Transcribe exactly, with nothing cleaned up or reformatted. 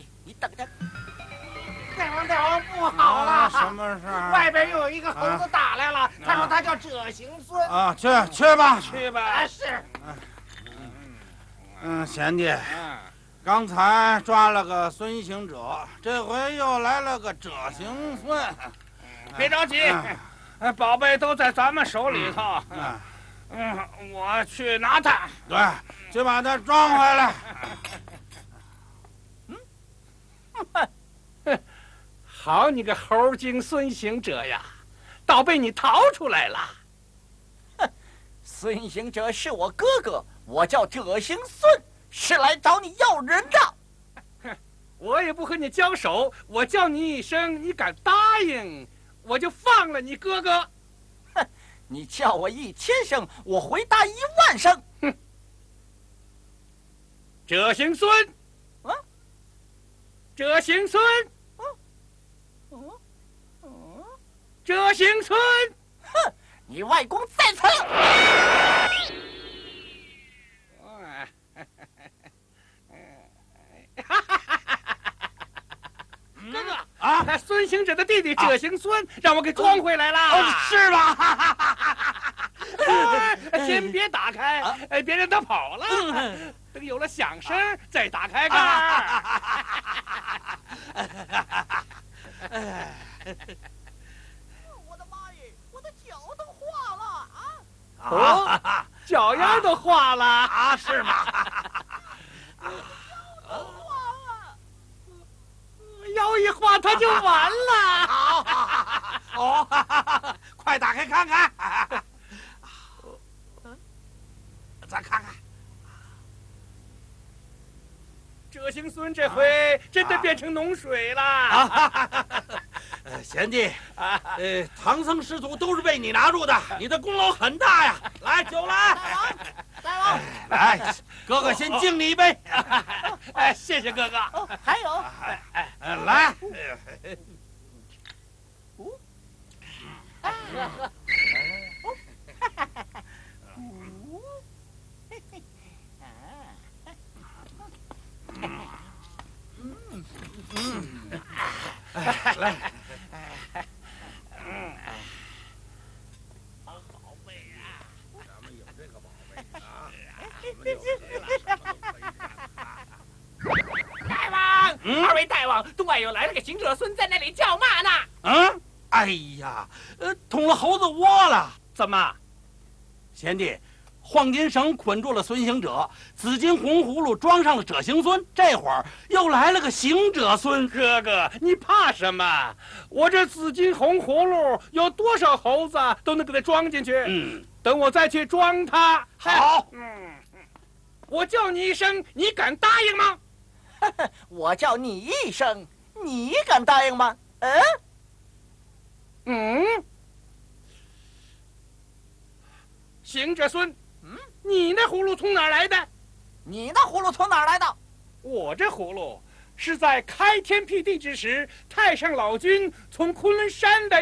你你等着。 大王，大王不好了！ 啊、什么事儿？ 外边又有一个猴子打来了，啊、他说他叫赭行孙。 啊，去去吧，去吧。 啊，是。 嗯，贤弟，刚才抓了个孙行者，这回又来了个赭行孙。 别着急，嗯、宝贝都在咱们手里头。嗯，嗯我去拿他。 对，去把他装回来。 嗯，哼，好你个猴精孙行者呀，倒被你逃出来了。 哼，孙行者是我哥哥，我叫赭行孙，是来找你要人的。 哼，我也不和你交手，我叫你一声，你敢答应，我就放了你哥哥。 哼，你叫我一千声，我回答一万声。 哼，赭行孙， 啊， 赭行孙。赭行孙， 哼，你外公在此。 哥哥啊， 那孙行者的弟弟赭行孙，让我给装回来了。 哦，是吗？ 先别打开，哎，别让他跑了。等有了响声再打开盖。 我的妈耶！我的脚都化了啊！ 哦，脚丫都化了啊？是吗？ 都化了， 腰一化它就完了。 好，好，哦，快打开看看。咱看看。 赭行孙这回真的变成脓水了。 啊，呃，贤弟，呃，唐僧师徒都是被你拿住的，你的功劳很大呀！来，酒来。 大王，大王， 来，哥哥先敬你一杯。 哎，谢谢哥哥。 哦，还有， 哎哎，来。 哦，哎呀，哦，哈哈哈哈，哦，嘿嘿，啊， 嗯嗯，哎，来。 嗯， 好宝贝啊，咱们有这个宝贝啊，咱们有这个什么都可以干。 大王，嗯、二位大王，东外又来了个行者孙，在那里叫骂呢。 嗯，哎呀，呃，捅了猴子窝了。 怎么， 贤弟？黄金绳捆住了孙行者，紫金红葫芦装上了赭行孙，这会儿又来了个行者孙。 哥哥，你怕什么？我这紫金红葫芦有多少猴子都能给它装进去。 嗯， 等我再去装它。 好。 嗯，我叫你一声，你敢答应吗？ 我叫你一声，你敢答应吗？嗯？ 嗯。行者孙。嗯，你那葫芦从哪儿来的？ 你那葫芦从哪儿来的？ 我这葫芦是在开天辟地之时，太上老君从昆仑山的